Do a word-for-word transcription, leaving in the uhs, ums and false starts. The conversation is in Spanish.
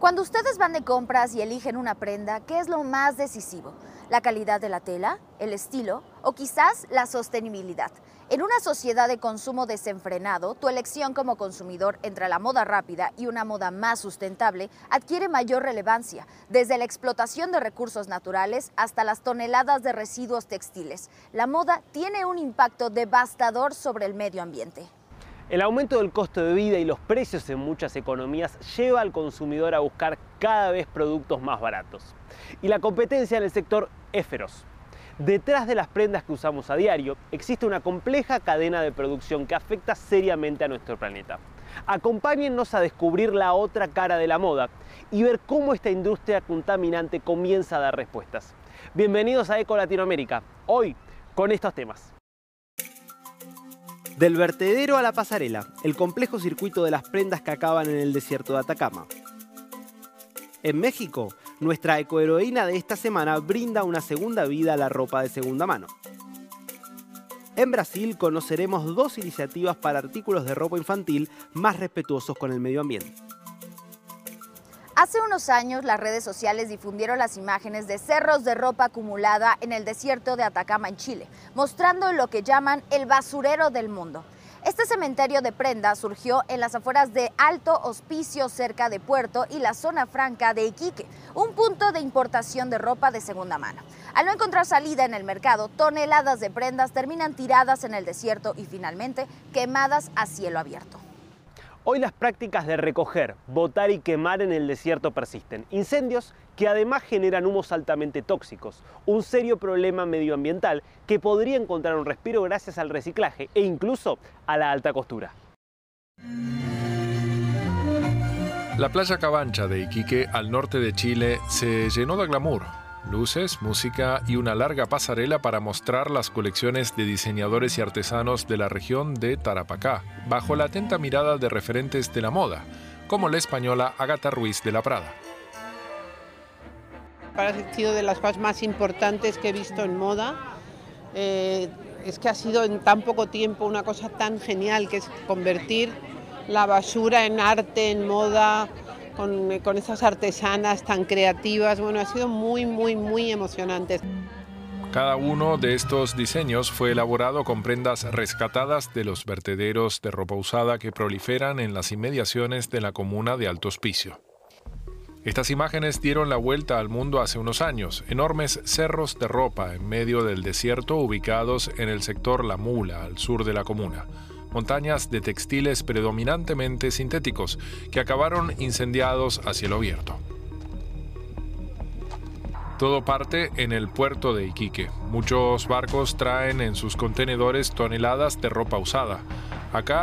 Cuando ustedes van de compras y eligen una prenda, ¿qué es lo más decisivo? ¿La calidad de la tela, el estilo o quizás la sostenibilidad? En una sociedad de consumo desenfrenado, tu elección como consumidor entre la moda rápida y una moda más sustentable adquiere mayor relevancia, desde la explotación de recursos naturales hasta las toneladas de residuos textiles. La moda tiene un impacto devastador sobre el medio ambiente. El aumento del costo de vida y los precios en muchas economías lleva al consumidor a buscar cada vez productos más baratos. Y la competencia en el sector es feroz. Detrás de las prendas que usamos a diario existe una compleja cadena de producción que afecta seriamente a nuestro planeta. Acompáñennos a descubrir la otra cara de la moda y ver cómo esta industria contaminante comienza a dar respuestas. Bienvenidos a Eco Latinoamérica, hoy con estos temas. Del vertedero a la pasarela, el complejo circuito de las prendas que acaban en el desierto de Atacama. En México, nuestra ecoheroína de esta semana brinda una segunda vida a la ropa de segunda mano. En Brasil conoceremos dos iniciativas para artículos de ropa infantil más respetuosos con el medio ambiente. Hace unos años, las redes sociales difundieron las imágenes de cerros de ropa acumulada en el desierto de Atacama, en Chile, mostrando lo que llaman el basurero del mundo. Este cementerio de prendas surgió en las afueras de Alto Hospicio, cerca de Puerto, y la zona franca de Iquique, un punto de importación de ropa de segunda mano. Al no encontrar salida en el mercado, toneladas de prendas terminan tiradas en el desierto y finalmente quemadas a cielo abierto. Hoy las prácticas de recoger, botar y quemar en el desierto persisten. Incendios que además generan humos altamente tóxicos, un serio problema medioambiental que podría encontrar un respiro gracias al reciclaje e incluso a la alta costura. La playa Cabancha de Iquique, al norte de Chile, se llenó de glamour. Luces, música y una larga pasarela para mostrar las colecciones de diseñadores y artesanos de la región de Tarapacá, bajo la atenta mirada de referentes de la moda, como la española Ágata Ruiz de la Prada. Ha sido de las cosas más importantes que he visto en moda. Eh, es que ha sido en tan poco tiempo una cosa tan genial, que es convertir la basura en arte, en moda, Con, con esas artesanas tan creativas. Bueno, ha sido muy, muy, muy emocionante. Cada uno de estos diseños fue elaborado con prendas rescatadas de los vertederos de ropa usada que proliferan en las inmediaciones de la comuna de Alto Hospicio. Estas imágenes dieron la vuelta al mundo hace unos años. Enormes cerros de ropa en medio del desierto ubicados en el sector La Mula, al sur de la comuna. Montañas de textiles predominantemente sintéticos que acabaron incendiados a cielo abierto. Todo parte en el puerto de Iquique. Muchos barcos traen en sus contenedores toneladas de ropa usada. Acá